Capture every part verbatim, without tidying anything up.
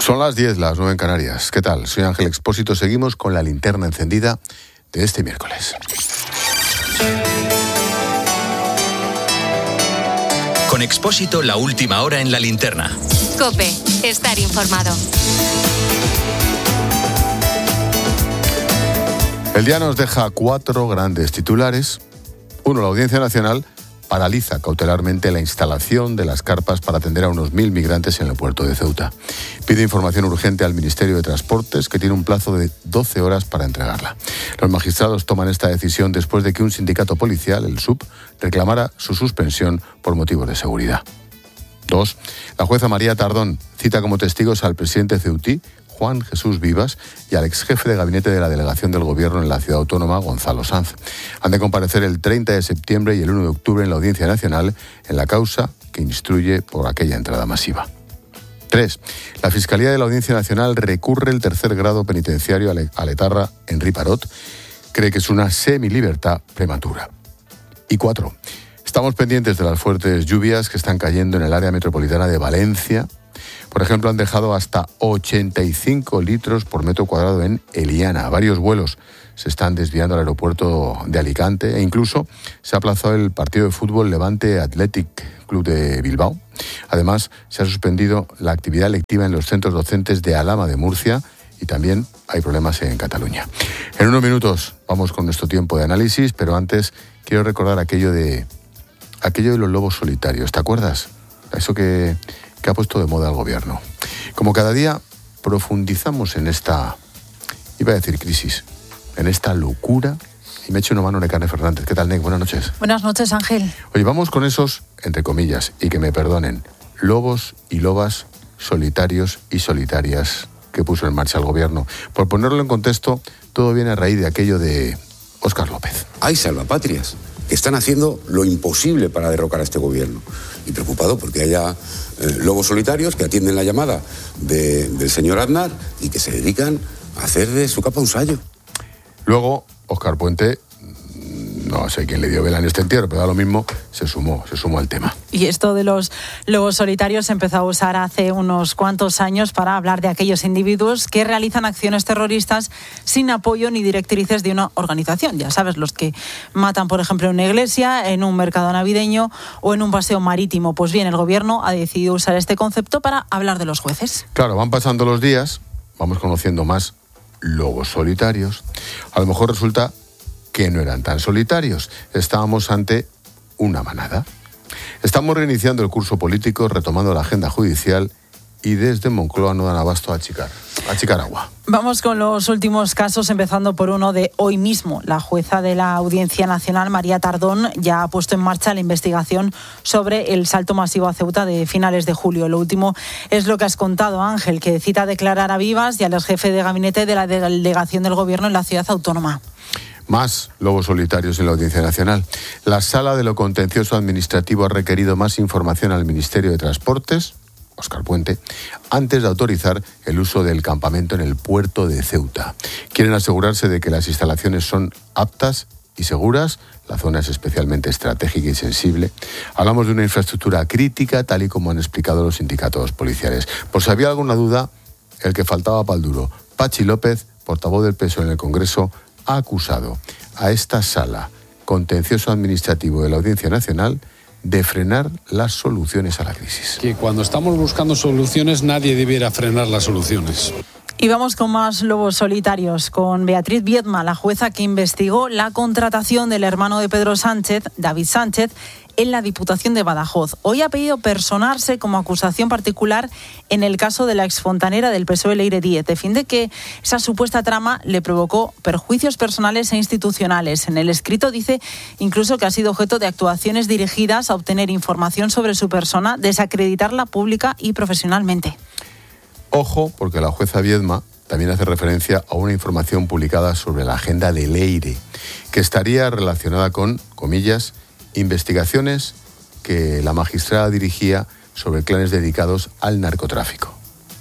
Son las diez, las nueve en Canarias. ¿Qué tal? Soy Ángel Expósito. Seguimos con la linterna encendida de este miércoles. Con Expósito, la última hora en la linterna. COPE, estar informado. El día nos deja cuatro grandes titulares. Uno, la Audiencia Nacional paraliza cautelarmente la instalación de las carpas para atender a unos mil migrantes en el puerto de Ceuta. Pide información urgente al Ministerio de Transportes, que tiene un plazo de doce horas para entregarla. Los magistrados toman esta decisión después de que un sindicato policial, el S U P, reclamara su suspensión por motivos de seguridad. Dos, la jueza María Tardón cita como testigos al presidente ceutí, Juan Jesús Vivas, y al ex jefe de gabinete de la delegación del Gobierno en la ciudad autónoma, Gonzalo Sanz. Han de comparecer el treinta de septiembre y el uno de octubre en la Audiencia Nacional en la causa que instruye por aquella entrada masiva. Tres. La Fiscalía de la Audiencia Nacional recurre el tercer grado penitenciario a l'etarra Henri Parot. Cree que es una semilibertad prematura. Y cuatro. Estamos pendientes de las fuertes lluvias que están cayendo en el área metropolitana de Valencia. Por ejemplo, han dejado hasta ochenta y cinco litros por metro cuadrado en Eliana. Varios vuelos se están desviando al aeropuerto de Alicante e incluso se ha aplazado el partido de fútbol Levante Athletic Club de Bilbao. Además, se ha suspendido la actividad lectiva en los centros docentes de Alhama de Murcia y también hay problemas en Cataluña. En unos minutos vamos con nuestro tiempo de análisis, pero antes quiero recordar aquello de, aquello de los lobos solitarios. ¿Te acuerdas? Eso que... que ha puesto de moda el gobierno. Como cada día profundizamos en esta, iba a decir crisis, en esta locura, y me echo una mano Necarne Fernández. ¿Qué tal, Nec? Buenas noches. Buenas noches, Ángel. Oye, vamos con esos, entre comillas, y que me perdonen, lobos y lobas solitarios y solitarias que puso en marcha el gobierno. Por ponerlo en contexto, todo viene a raíz de aquello de Óscar López. Hay salvapatrias que están haciendo lo imposible para derrocar a este gobierno. Y preocupado porque haya eh, lobos solitarios que atienden la llamada de, del señor Aznar y que se dedican a hacer de su capa un sayo. Luego, Óscar Puente, no sé quién le dio vela en este entierro, pero da lo mismo, se sumó, se sumó al tema. Y esto de los lobos solitarios se empezó a usar hace unos cuantos años para hablar de aquellos individuos que realizan acciones terroristas sin apoyo ni directrices de una organización. Ya sabes, los que matan, por ejemplo, en una iglesia, en un mercado navideño o en un paseo marítimo. Pues bien, el gobierno ha decidido usar este concepto para hablar de los jueces. Claro, van pasando los días, vamos conociendo más lobos solitarios. A lo mejor resulta que no eran tan solitarios. Estábamos ante una manada. Estamos reiniciando el curso político, retomando la agenda judicial y desde Moncloa no dan abasto a achicar, a achicar agua. Vamos con los últimos casos, empezando por uno de hoy mismo. La jueza de la Audiencia Nacional, María Tardón, ya ha puesto en marcha la investigación sobre el salto masivo a Ceuta de finales de julio. Lo último es lo que has contado, Ángel, que cita a declarar a Vivas y al jefe de gabinete de la delegación del gobierno en la ciudad autónoma. Más lobos solitarios en la Audiencia Nacional. La Sala de lo Contencioso Administrativo ha requerido más información al Ministerio de Transportes, Óscar Puente, antes de autorizar el uso del campamento en el puerto de Ceuta. Quieren asegurarse de que las instalaciones son aptas y seguras. La zona es especialmente estratégica y sensible. Hablamos de una infraestructura crítica, tal y como han explicado los sindicatos policiales. Por si había alguna duda, el que faltaba pa'l duro, Pachi López, portavoz del P S O E en el Congreso, ha acusado a esta Sala Contencioso Administrativo de la Audiencia Nacional de frenar las soluciones a la crisis. Que cuando estamos buscando soluciones nadie debiera frenar las soluciones. Y vamos con más lobos solitarios, con Beatriz Viedma, la jueza que investigó la contratación del hermano de Pedro Sánchez, David Sánchez, en la Diputación de Badajoz. Hoy ha pedido personarse como acusación particular en el caso de la exfontanera del P S O E Leire Díez. Defiende que esa supuesta trama le provocó perjuicios personales e institucionales. En el escrito dice incluso que ha sido objeto de actuaciones dirigidas a obtener información sobre su persona, desacreditarla pública y profesionalmente. Ojo, porque la jueza Viedma también hace referencia a una información publicada sobre la agenda de Leire, que estaría relacionada con, comillas, investigaciones que la magistrada dirigía sobre clanes dedicados al narcotráfico.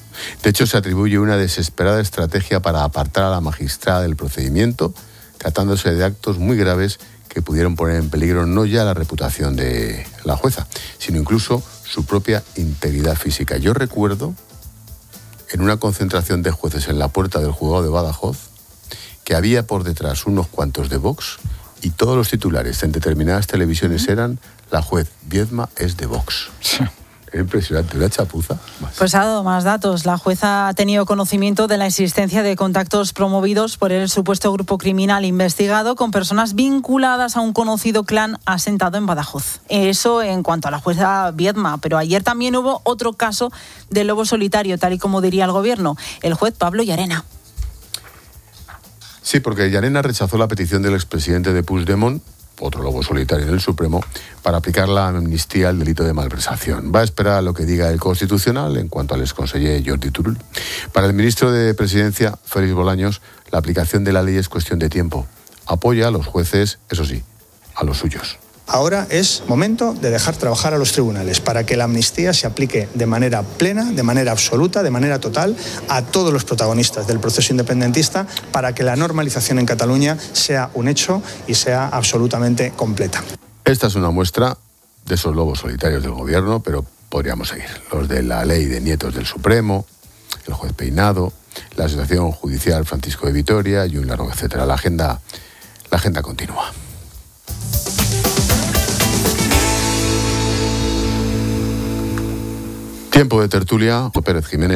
De hecho, se atribuye una desesperada estrategia para apartar a la magistrada del procedimiento, tratándose de actos muy graves que pudieron poner en peligro no ya la reputación de la jueza, sino incluso su propia integridad física. Yo recuerdo en una concentración de jueces en la puerta del juzgado de Badajoz, que había por detrás unos cuantos de Vox y todos los titulares en determinadas televisiones eran: la juez Viedma es de Vox. Sí. Es impresionante, una chapuza. Más. Pues ha dado más datos. La jueza ha tenido conocimiento de la existencia de contactos promovidos por el supuesto grupo criminal investigado con personas vinculadas a un conocido clan asentado en Badajoz. Eso en cuanto a la jueza Viedma, pero ayer también hubo otro caso de lobo solitario, tal y como diría el gobierno, el juez Pablo Llarena. Sí, porque Llarena rechazó la petición del expresidente de Puigdemont, otro lobo solitario en el Supremo, para aplicar la amnistía al delito de malversación. Va a esperar a lo que diga el Constitucional en cuanto al exconseller Jordi Turull. Para el ministro de Presidencia, Félix Bolaños, la aplicación de la ley es cuestión de tiempo. Apoya a los jueces, eso sí, a los suyos. Ahora es momento de dejar trabajar a los tribunales para que la amnistía se aplique de manera plena, de manera absoluta, de manera total a todos los protagonistas del proceso independentista, para que la normalización en Cataluña sea un hecho y sea absolutamente completa. Esta es una muestra de esos lobos solitarios del gobierno, pero podríamos seguir. Los de la ley de nietos del Supremo, el juez Peinado, la Asociación Judicial Francisco de Vitoria y un largo etcétera. La agenda, la agenda continúa. Tiempo de tertulia, Pérez Jiménez.